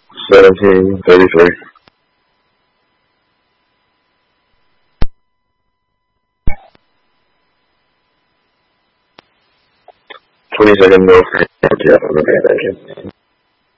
1733. 22nd North. Yeah, I'm looking at that.